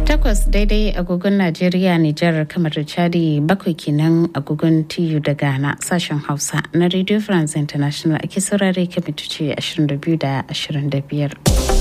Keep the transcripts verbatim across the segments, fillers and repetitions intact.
Takwas daidai agogon Najeriya, Nijar, kamar da Chadi, bakwai kenan agogon T U da Ghana. Sashen Hausa na Radio France International ake saurare kamitoci ashirin da biyu da ashirin da biyar.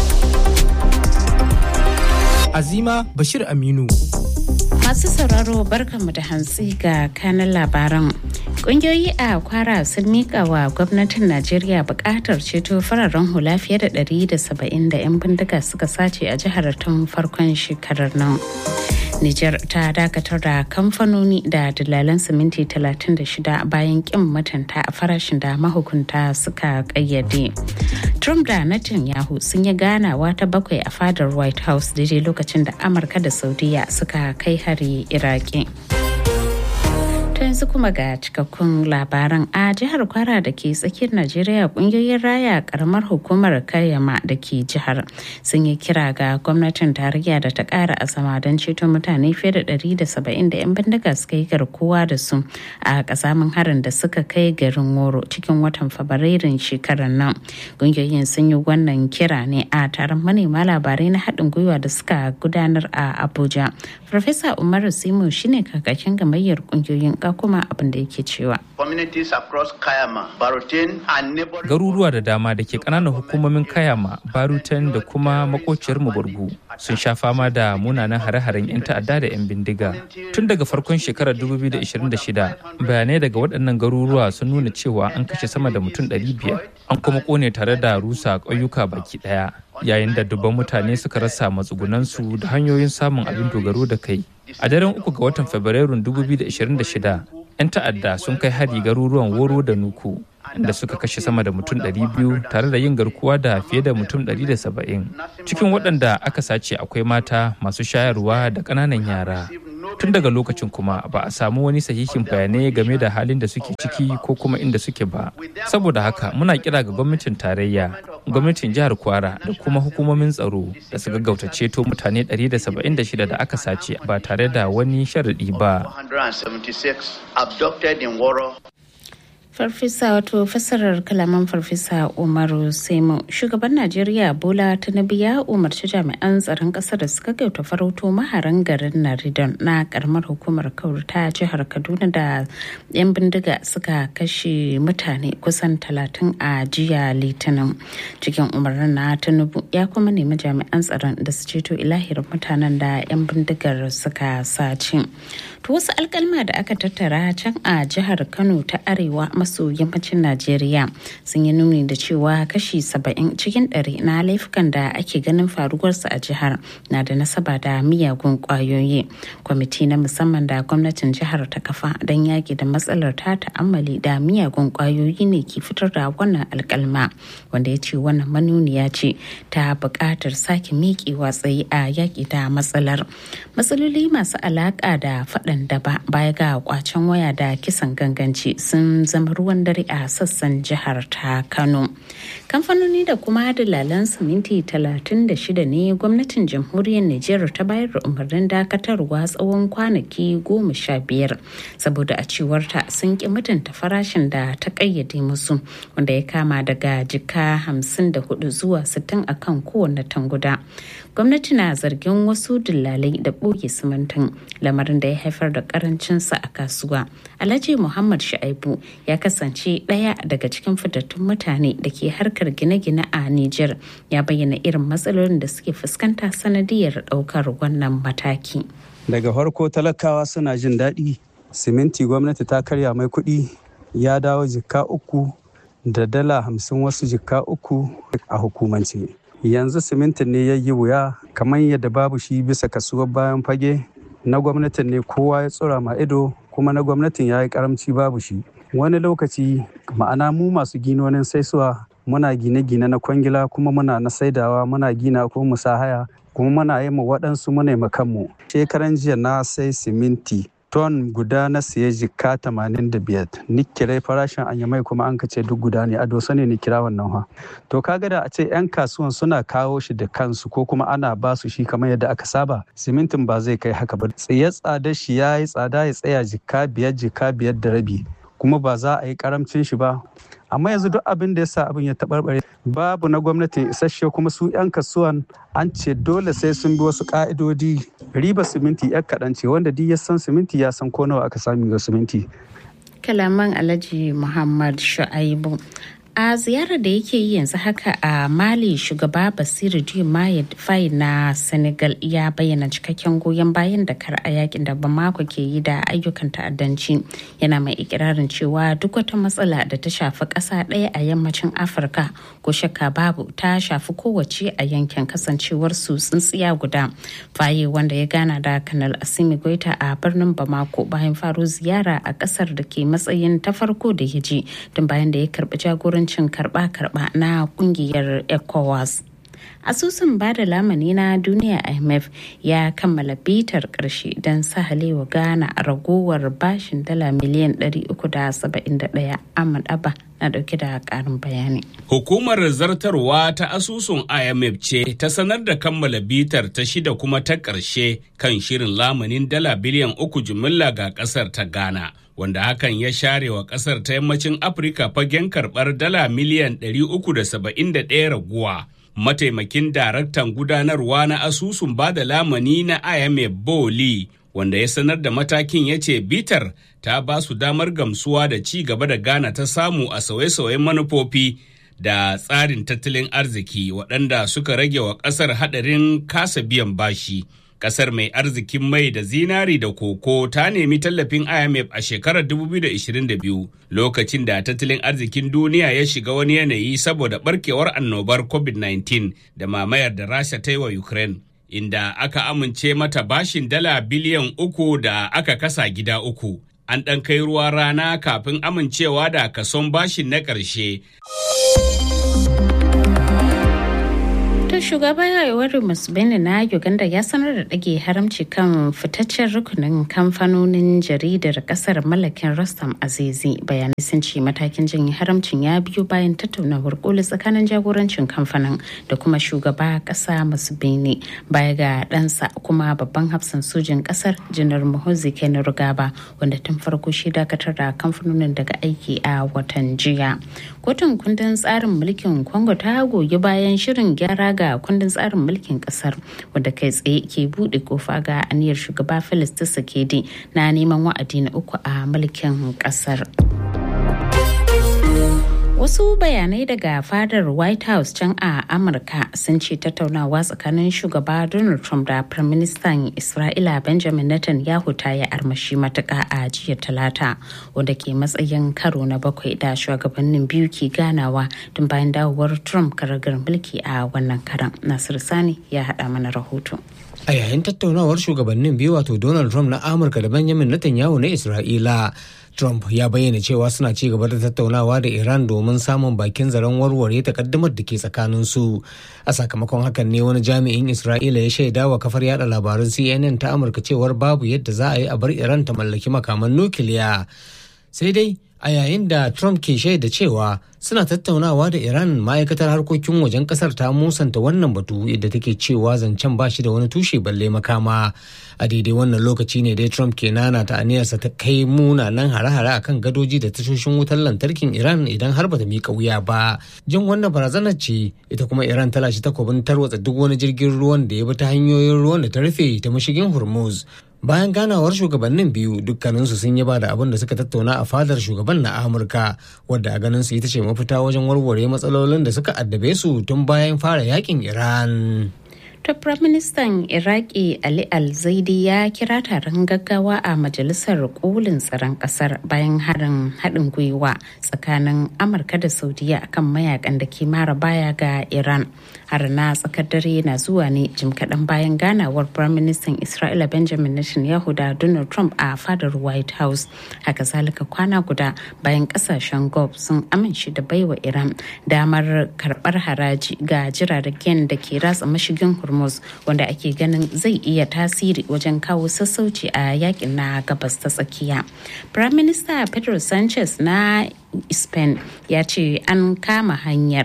Azima Bashir Aminu. Masu sauraro barkanmu da hantsi ga kanan labaran. Kungiyoyi a Kwara sun mika wa gwamnatin Najeriya bukatar ceto fararen hula fiye da ɗari da saba'in da 'yan bindiga suka sace a jihar tun farkon shekarar nan. Nijar ta dakatar da kamfanoni da dalalan siminti talatin da shida bayan kin mutunta a farashin da mahukunta suka kayyade. Trump da Netanyahu sun yi ganawa ta bakwai a fadar White House daidai lokacin da Amurka da Saudiya suka kai hari Iraki. Yanzu kuma ga cikakkun labaran. A jihar Kwara da ke tsakiyar Najeriya, kungiyoyin raya karamar hukumar Kayama da ke jihar sun yi kira ga gwamnatin tarayya da ta kara azama don ceto mutane fiye da ɗari da saba'in da 'yan bindiga suka yi garkuwa da su a kasamin harin da suka kai garin Woro cikin watan Fabrairun shekarar nan. Kungiyoyin sun yi wannan kira ne a taron manema labarai na haɗin gwiwa da suka gudanar a Abuja. Farfesa Umaru Simo shine kakakin gamayyar kungiyoyin kuma abin da yake cewa. Garuruwa da dama da ke ƙananan hukumomin Kayama, Barutan da kuma makociyar Muburgu sun sha fama da munanan hare-haren 'yan ta'adda da 'yan bindiga. Tun daga farkon shekarar dubu biyu da ashirin da shida, bayanai daga waɗannan garuruwa sun nuna cewa an kashe sama da mutum ɗari biyar, an kuma ƙone tare da rusa ƙauyuka baki ɗaya, yayin da dubban mutane suka rasa matsugunansu da hanyoyin samun abin dogaro da kai. A daren uku ga watan Fabrairun dubu biyu da ashirin da shida, 'yan ta'adda sun kai hari garuruwan Woro da Nuku, da suka kashe sama da mutum ɗari biyu tare da yin garkuwa da fiye da mutum ɗari da saba'in. Cikin waɗanda aka sace akwai mata, masu shayarwa da ƙananan yara. Tun daga lokacin kuma ba a samu wani sahihin bayanai game da halin da suke ciki ko kuma inda suke ba. Saboda haka muna kira ga gwamnatin tarayya, gwamnatin jihar Kwara da kuma hukumomin tsaro da su gaggauta ceto mutane ɗari da saba'in da shida da aka sace ba tare da wani sharaɗi ba. Farfesa wato fassarar kalaman Farfesa Umaru Semo. Shugaban Najeriya Bola Tinubu ya umarci jami'an tsaron ƙasar da suka gauta farauto maharan garin Naridon na karamar hukumar Kauru ta jihar Kaduna da 'yan bindiga suka kashe mutane kusan talatin a jiya Litinin. Cikin umarnin na Tinubu ya kuma nemi jami'an tsaron da su ceto ilahirin mutanen da 'yan bindigar suka sace. To wasu alkalma da aka tattara can a jihar Kano ta Arewa maso yammacin Najeriya sun yi nuni da cewa kashi saba'in cikin ɗari na laifukan da ake ganin faruwarsa a jihar na da nasaba da miyagun ƙwayoyi. Kwamiti na musamman da gwamnatin jihar ta kafa don yaƙi da matsalar ta ta'ammali da miyagun ƙwayoyi ne ke fitar da wannan alkalma, wanda ya ce wannan manuniya ce ta buƙatar sake miƙewa tsaye a yaƙi da matsalar. Matsaloli masu alaƙa da faɗan daba baya ga kwacen waya da kisan ganganci sun zama ruwan dare a sassan jihar ta Kano. Kamfanoni da kuma dalalan siminti talatin da shida ne gwamnatin jamhuriyar Nijar ta bayar da umarnin dakatarwa tsawon kwanaki goma sha biyar saboda a cewarta sun ki mutunta farashin da ta kayyade musu, wanda ya kama daga jika hamsin da hudu zuwa sittin akan kowane tanguda. Gwamnati na zargin wasu dillalai da ɓoye simintin, lamarin da ya haifar da karancinsa a kasuwa. Alhaji Muhammad Shu'aibu ya kasance ɗaya daga cikin fitattun mutane da ke harkar gine-gine a Nijar, ya bayyana irin matsalolin da suke fuskanta sanadiyar ɗaukar wannan mataki. Daga farko talakawa suna jin daɗi, siminti gwamnati ta karya mai kuɗi ya dawo jikka uku da dala hamsin, wasu jikka uku a hukumance. Yanzu simintin ne ya yi wuya kamar yadda babu shi bisa kasuwar bayan fage. Na gwamnatin ne kowa ya tsura ma ido, kuma na gwamnatin ya yi karamci babu shi. Wani lokaci ma'ana mu masu ginonin saisuwa muna gine-gine na kwangila, kuma muna na saidawa, muna gina ko musa haya, kuma muna yi ma waɗansu muna yi kanmu. Shekaran jiya na sai siminti ton guda na siya jika tamanin da biyar, ni kirai farashin anyamai kuma an kace duk guda ne, a dosa ne ni kira wannan ha. To kaga da a ce 'yan kasuwan suna kawo shi da kansu ko kuma ana ba su shi kamar yadda aka saba, simintin ba zai kai haka ba. Tsaye tsada shi ya yi tsada ya tsaya jika biyar jika biyar da rabi, kuma ba za a yi karamcin shi ba. Amma yanzu duk abin da ya sa abin ya taɓarɓare, babu na gwamnati isasshe, kuma su 'yan kasuwan an ce dole sai sun bi wasu ƙa'idodi riba siminti yar kaɗan ce wanda duk ya san siminti ya san ko nawa aka sami ga siminti. Kalaman Alhaji Muhammad Shu'aibu. A ziyarar da yake yi yanzu haka a Mali, shugaba Basiru Diomaye Faye na Senegal ya bayyana cikakken goyon bayan da kar a yakin da Bamako ke yi da ayyukan ta'addanci. Yana mai ikirarin cewa duk wata matsala da ta shafi ƙasa ɗaya a yammacin Afirka ko shakka babu ta shafi kowace a yankin kasancewar su tsintsiya guda. Faye, wanda ya gana da Kanal Assimi Goita a birnin Bamako bayan faro ziyara a ƙasar da ke matsayin ta farko da ya je tun bayan da ya karɓi jagorancin cin karba-karba na kungiyar ECOWAS. Asusun bada lamani na duniya I M F ya kammala bitar karshe don sahalewa Ghana a ragowar bashin dala miliyan ɗari uku da saba'in da ɗaya. Ahmad Abba na dauke da karin bayani. Hukumar zartarwa ta asusun I M F ce ta sanar da kammala bitar ta shida kuma ta ƙarshe kan shirin lamanin dala biliyan uku jimilla ga ƙasar ta Ghana, wanda hakan ya share wa ƙasar ta yammacin Afirka fagen karɓar dala miliyan ɗari uku da saba'in da ɗaya raguwa. Mataimakin daraktan gudanarwa na asusun bada lamani na I M F Boli, wanda ya sanar da matakin, ya ce bitar ta ba su damar gamsuwa da ci gaba da Ghana ta samu a sauye-sauyen manufofi da tsarin tattalin arziki waɗanda suka rage wa ƙasar haɗarin kasa biyan bashi. Ƙasar mai arzikin mai da zinari da koko ta nemi tallafin I M F a shekarar dubu biyu da ashirin da biyu, lokacin da tattalin arzikin duniya ya shiga wani yanayi saboda barkewar annobar covid nineteen da mamayar da Rasha ta yi wa Ukraine, inda aka amince mata bashin dala biliyan uku da aka kasa gida uku. An ɗan kai ruwa rana kafin amincewa da kason bashin na ƙarshe. Shugaba Yoweri Museveni na Uganda ya sanar da ɗage haramci kan fitaccen rukunin kamfanonin jaridar ƙasar mallakin Rostam Azizi. Bayanai sun ce matakin janye haramcin ya biyo bayan tattaunawar koli tsakanin jagorancin kamfanin da kuma shugaba ƙasa Museveni, baya ga ɗansa kuma babban hafsan sojin ƙasar Janar Muhoozi Kainerugaba, wanda tun farko shi dakatar da kamfanonin daga aiki a watan jiya. Kotun kundin tsarin mulkin Congo ta goyi bayan shirin gyara ga kundin tsarin mulkin kasar, wanda kai tsaye ke bude kofa ga aniyar shugaba Felix Tshisekedi na neman wa'adi na uku a mulkin kasar. Wasu bayanai daga fadar White House can a Amurka sun ce tattaunawa tsakanin shugaba Donald Trump da Firaministan Isra'ila Benjamin Netanyahu ta yi armashi matuƙa a jiya Talata, wanda ke matsayin karo na bakwai da shugabannin biyu ke ganawa tun bayan dawowar Trump karagar mulki a wannan karan. Nasir Sani ya haɗa mana rahoto. A yayin tattaunawar shugabannin biyu, wato Donald Trump na Amurka da Benjamin Netanyahu na Isra'ila, Trump ya bayyana cewa suna ci gaba da tattaunawa da Iran domin samun bakin zaren warware takaddamar da ke tsakaninsu. A sakamakon hakan ne wani jami'in Isra'ila ya shaida wa kafar yada labarun C N N ta Amurka cewar babu yadda za a yi a bar Iran ta mallaki makaman nukiliya. Sai dai a yayin da Trump ke shaida cewa suna tattaunawa da Iran, ma'aikatar harkokin wajen kasar ta musanta wannan batu, yadda take cewa zancen ba shi da wani tushe balle makama. A daidai wannan lokaci ne dai Trump ke nana ta aniyarsa ta kai munanan hare-hare akan gadoji da tashoshin wutar lantarkin Iran idan har bata miƙa wuya ba. Jin wannan barazanar ce ita kuma Iran ta lashe takobin tarwatsa duk wani jirgin ruwan da ya bi ta hanyoyin ruwan da ta rufe ta mashigin Hormuz. Bayan ganawar shugabannin biyu, dukkaninsu sun yaba da abin da suka tattauna a fadar shugaban na Amurka, wadda a ganin su ita ce mafita wajen warware matsalolin da suka addabe su tun bayan fara yakin Iran. To, Firaministan Iraki Ali Al-Zaidi ya kira taron gaggawa a Majalisar Kolin Tsaron Ƙasar bayan harin haɗin gwiwa tsakanin Amurka da Saudiya akan mayakan da ke mara baya ga Iran. Har na tsakar dare na zuwa ne jim kaɗan bayan ganawar Firaministan Isra'ila Benjamin Netanyahu da Donald Trump a fadar White House. Haka zalika kwana guda bayan ƙasashen Gulf sun amince da baiwa Iran damar karɓar haraji ga jiragen da ke ratsa mashigin Hormuz, wanda ake ganin zai iya tasiri wajen kawo sassauci a yakin na gabas ta tsakiya. Prime Minister Pedro Sanchez na Spain ya ce an kama hanyar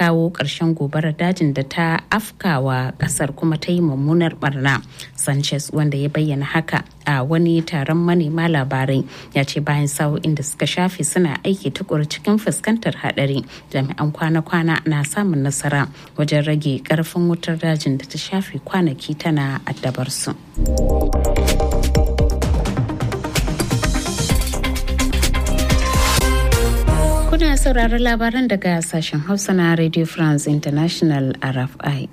kawo ƙarshen gobarar dajin da ta afkawa ƙasar kuma ta yi mummunar barna. Sanchez, wanda ya bayyana haka a wani taron manema labarai, ya ce bayan sa'o'in da suka shafe suna aiki tukuru cikin fuskantar haɗari, jami'an kwana-kwana na samun nasara wajen rage ƙarfin wutar dajin da ta shafe kwanaki tana addabar su. Kuna sauraron labaran daga sashen Hausa na Radio France International R F I.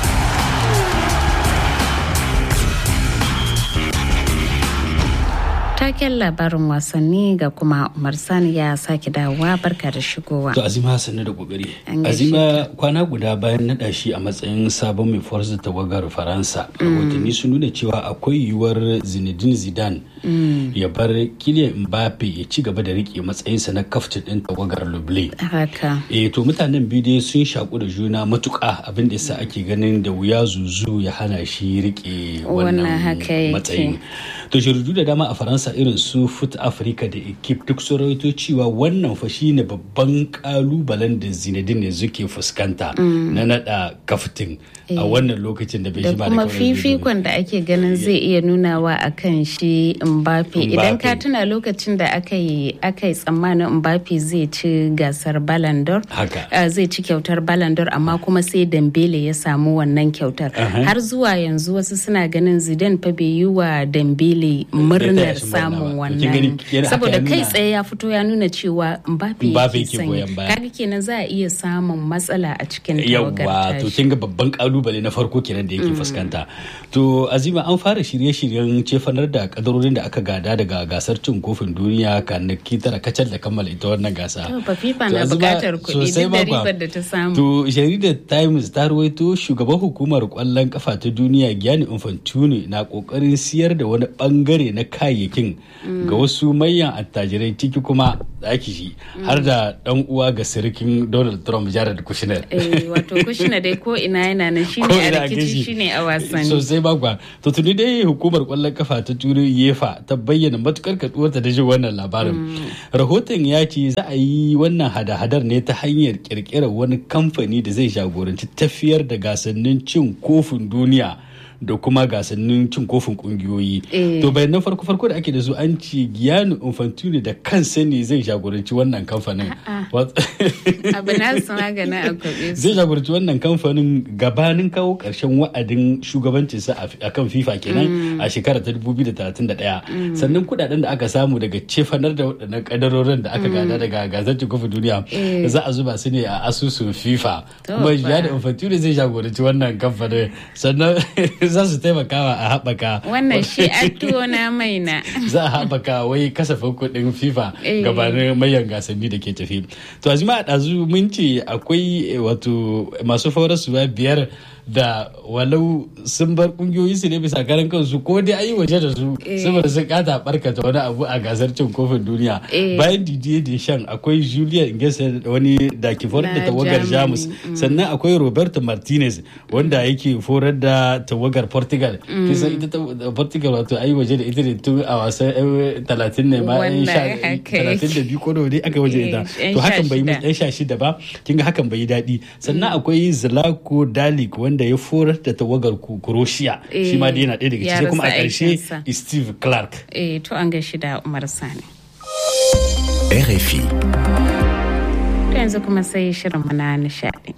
Taken labarin wasanni ga kuma Umar Sani ya sake dawowa, barka da shigowa. To Azima sannu da kokari. Azima kwana guda bayan naɗa shi a matsayin sabon mai forza tawagar Faransa. Rahotanni sun nuna cewa akwai yiwuwar Zinedine Zidane ya bar Kylian Mbappe ya ci gaba da rike matsayinsa na kaftin ɗin tawagar Lublin. Haka. Eh to mutanen biyu dai sun shaku da juna matuƙa, abin da yasa ake ganin da wuya zuzu ya hana shi rike wannan matsayin. To shiridu da dama a Faransa irin su Foot Africa da Ekip duk sun rawaito cewa wannan fa shine babban kalubalen da Zinedine zuke fuskanta na nada kaftin a wannan lokacin da bai shi ba da kuma fifikon da ake ganin zai iya nunawa akan shi Mbappe. Idan ka tuna lokacin da aka yi aka yi tsammanin Mbappe zai ci gasar Ballon d'Or, zai ci kyautar Ballon d'Or, amma kuma sai Dembele ya samu wannan kyautar. Har zuwa yanzu wasu suna ganin Zidane fa bai yi wa Dembele murnar samun wannan, saboda kai tsaye ya fito ya nuna cewa Mbappe yake sanya. Kaga kenan za a iya samun matsala a cikin tawagar tashi. Yawwa, to kin ga babban kalubale na farko kenan da yake fuskanta. To Azima, an fara shirye-shiryen cefanar da kadarorin da aka gada daga gasar cin kofin duniya kwanaki tara kacal da kammala ita wannan gasa. To fa FIFA na bukatar kuɗi duk da ribar da ta samu. To jaridar Times ta rawaito shugaban hukumar kwallon kafa ta duniya Gianni Infantino na kokarin siyar da wani bangare na kayayyakin ga wasu manyan attajirai, ciki kuma ake shi har da dan uwa ga sirikin Donald Trump, Jared Kushner. Eh wato Kushner dai ko ina yana nan, shine a rikici shine a wasanni. Sosai bakwa. To tuni dai hukumar kwallon kafa ta Turai UEFA ta bayyana matukar kaduwarta da jin wannan labarin. Rahoton ya ce za a yi wannan hada-hadar ne ta hanyar kirkirar wani kamfani da zai jagoranci tafiyar da gasannin cin kofin duniya da kuma gasannin cin kofin kungiyoyi. To bayan farko farko da ake da su an ce Gianni Infantino da kansa ne zai jagoranci wannan kamfanin. Abu na su magana a kwabe su. Zai jagoranci wannan kamfanin gabanin kawo karshen wa'adin shugabancinsa a kan FIFA kenan a shekara ta dubu biyu da talatin da ɗaya. Sannan kudaden da aka samu daga cefanar da waɗannan kadarorin da aka gada daga gasar cin kofin duniya za a zuba su ne a asusun FIFA. Kuma Gianni Infantino zai jagoranci wannan kamfanin. Sannan za su taimakawa a haɓaka wannan shi a tuwo na mai na za a haɓaka wai kasafin kuɗin FIFA gabanin mayan gasanni da ke tafi. To Azima, a ɗazu mun ce akwai wato masu faurasuwa biyar da walau sun bar kungiyoyi su ne bisa karan kansu ko dai ayi waje da su saboda sun kata barkata wani abu a gasar cin kofin duniya. Bayan Didier Deschamps akwai Julian Nagelsmann wani da ke forar da tawagar Jamus, sannan akwai Roberto Martinez wanda yake forar da tawagar Portugal. Kisan ita Portugal wato ayi waje da ita ne tun a wasan talatin ne ma talatin da biyu ko da wani aka waje ita. To hakan bai yi yan sha shida ba, kinga hakan bai yi daɗi. Sannan akwai Zlatko Dalic wanda ya forar da tawagar Croatia, shi ma dai yana ɗaya daga cikin, kuma a ƙarshe Steve Clark. Eh to an gaishe da Umar Sani. R F I. To yanzu kuma sai shirin mana nishaɗi.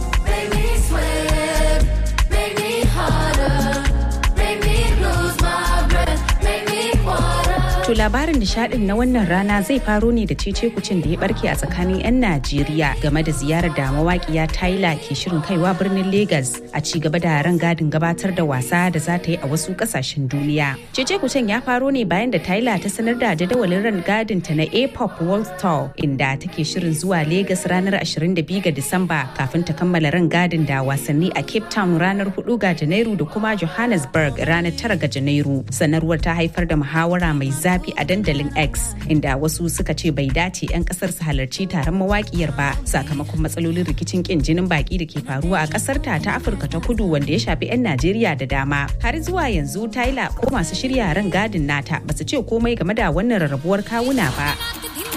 To labarin nishadin na wannan rana zai faro ne da cece kucin da ya barke a tsakanin 'yan Najeriya game da ziyarar da mawaƙiya Tyla ke shirin kaiwa birnin Lagos a ci gaba da rangadin gabatar da wasa da za ta yi a wasu kasashen duniya. Cece kucin ya faro ne bayan da Tyla ta sanar da jadawalin rangadin ta na A-pop World Tour, inda take shirin zuwa Lagos ranar ashirin da biyu ga Disamba kafin ta kammala rangadin da wasanni a Cape Town ranar hudu ga Janairu da kuma Johannesburg ranar tara ga Janairu. Sanarwar ta haifar da muhawara mai zafi a dandalin X, inda wasu suka ce bai dace 'yan kasar su halarci taron mawakiyar ba sakamakon matsalolin rikicin kin jinin baki da ke faruwa a kasar ta ta Afirka ta Kudu wanda ya shafi 'yan Najeriya da dama. Har zuwa yanzu Tyla ko masu shirya ran gadin nata basu ce komai game da wannan rarrabuwar kawuna ba.